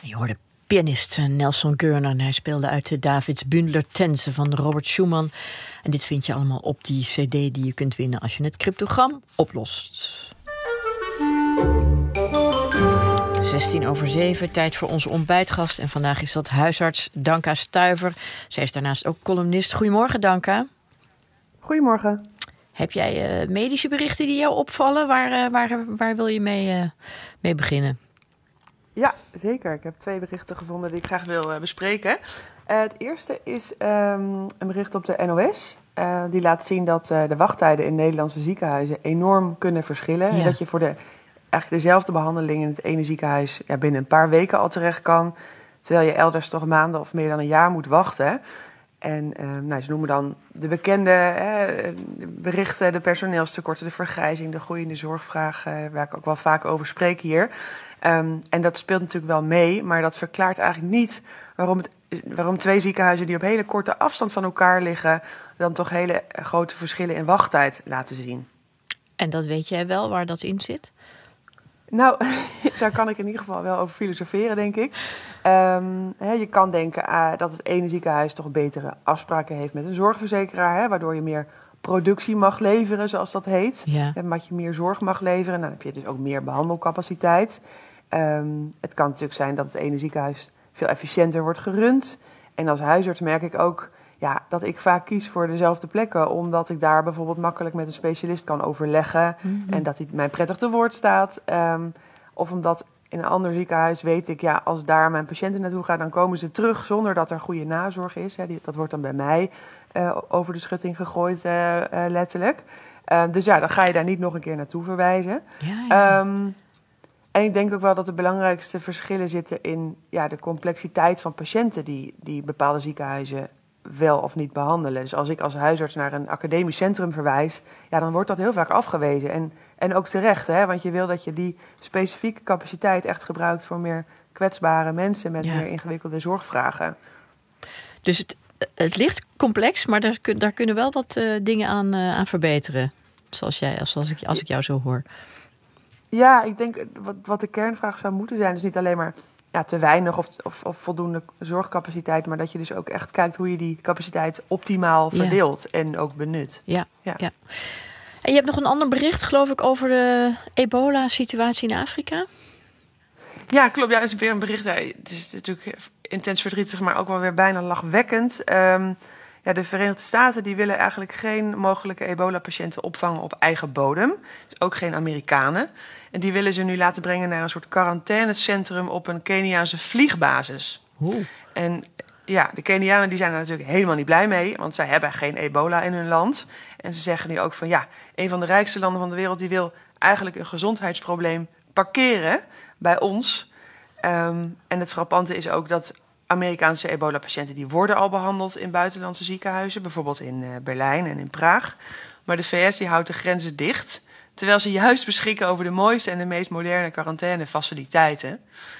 Je hoorde pianist Nelson Gurner en hij speelde uit de Davids Bündler Tense van Robert Schumann. En dit vind je allemaal op die cd die je kunt winnen als je het cryptogram oplost. 6:16, tijd voor onze ontbijtgast. En vandaag is dat huisarts Danka Stuyver. Zij is daarnaast ook columnist. Goedemorgen, Danka. Goedemorgen. Heb jij medische berichten die jou opvallen? Waar wil je mee beginnen? Ja, zeker. Ik heb 2 berichten gevonden die ik graag wil bespreken. Het eerste is een bericht op de NOS. Die laat zien dat de wachttijden in Nederlandse ziekenhuizen enorm kunnen verschillen. Ja. Dat je voor eigenlijk dezelfde behandeling in het ene ziekenhuis binnen een paar weken al terecht kan. Terwijl je elders toch maanden of meer dan een jaar moet wachten. En ze noemen dan de bekende berichten, de personeelstekorten, de vergrijzing, de groeiende zorgvraag, waar ik ook wel vaak over spreek hier. En dat speelt natuurlijk wel mee, maar dat verklaart eigenlijk niet waarom 2 ziekenhuizen die op hele korte afstand van elkaar liggen, dan toch hele grote verschillen in wachttijd laten zien. En dat weet jij wel, waar dat in zit? Nou, daar kan ik in ieder geval wel over filosoferen, denk ik. Je kan denken dat het ene ziekenhuis toch betere afspraken heeft met een zorgverzekeraar, waardoor je meer productie mag leveren, zoals dat heet. Ja. Dat je meer zorg mag leveren. Dan heb je dus ook meer behandelcapaciteit. Het kan natuurlijk zijn dat het ene ziekenhuis veel efficiënter wordt gerund. En als huisarts merk ik ook dat ik vaak kies voor dezelfde plekken, omdat ik daar bijvoorbeeld makkelijk met een specialist kan overleggen. Mm-hmm. En dat hij mij prettig te woord staat. Of omdat in een ander ziekenhuis weet ik, als daar mijn patiënten naartoe gaan, dan komen ze terug zonder dat er goede nazorg is. Dat wordt dan bij mij over de schutting gegooid, letterlijk. Dus dan ga je daar niet nog een keer naartoe verwijzen. Ja. En ik denk ook wel dat de belangrijkste verschillen zitten in de complexiteit van patiënten die bepaalde ziekenhuizen wel of niet behandelen. Dus als ik als huisarts naar een academisch centrum verwijs, dan wordt dat heel vaak afgewezen. En ook terecht, want je wil dat je die specifieke capaciteit echt gebruikt voor meer kwetsbare mensen met meer ingewikkelde zorgvragen. Dus het ligt complex, maar daar kunnen wel wat dingen aan verbeteren. Als ik jou zo hoor. Ja, ik denk wat de kernvraag zou moeten zijn, is niet alleen maar te weinig of voldoende zorgcapaciteit, maar dat je dus ook echt kijkt hoe je die capaciteit optimaal verdeelt en ook benut. Ja. En je hebt nog een ander bericht, geloof ik, over de ebola-situatie in Afrika? Ja, klopt. Ja, dat is weer een bericht. Het is natuurlijk intens verdrietig, maar ook wel weer bijna lachwekkend. De Verenigde Staten die willen eigenlijk geen mogelijke ebola-patiënten opvangen op eigen bodem. Dus ook geen Amerikanen. En die willen ze nu laten brengen naar een soort quarantainecentrum op een Keniaanse vliegbasis. En de Kenianen die zijn er natuurlijk helemaal niet blij mee, want zij hebben geen ebola in hun land. En ze zeggen nu ook van een van de rijkste landen van de wereld die wil eigenlijk een gezondheidsprobleem parkeren bij ons. En het frappante is ook dat Amerikaanse ebola-patiënten die worden al behandeld in buitenlandse ziekenhuizen, bijvoorbeeld in Berlijn en in Praag. Maar de VS die houdt de grenzen dicht, terwijl ze juist beschikken over de mooiste en de meest moderne quarantainefaciliteiten.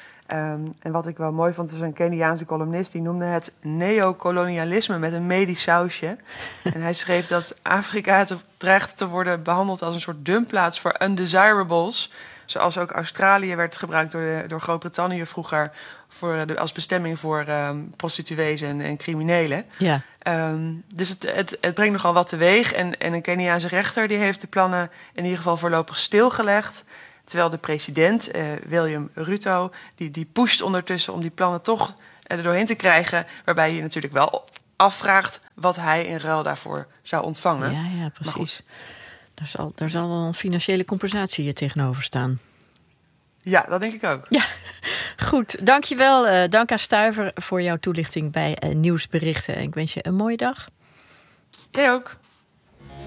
En wat ik wel mooi vond, was een Keniaanse columnist, die noemde het neocolonialisme met een medisch sausje. En hij schreef dat Afrika dreigt te worden behandeld als een soort dumpplaats voor undesirables. Zoals ook Australië werd gebruikt door Groot-Brittannië vroeger als bestemming voor prostituees en criminelen. Ja. Dus het brengt nogal wat teweeg. En een Keniaanse rechter die heeft de plannen in ieder geval voorlopig stilgelegd. Terwijl de president, William Ruto, die pusht ondertussen om die plannen toch er doorheen te krijgen. Waarbij je natuurlijk wel afvraagt wat hij in ruil daarvoor zou ontvangen. Ja, precies. Daar zal wel een financiële compensatie tegenover staan. Ja, dat denk ik ook. Ja, goed. Dankjewel, Danka Stuyver, voor jouw toelichting bij Nieuwsberichten. En ik wens je een mooie dag. Jij ook.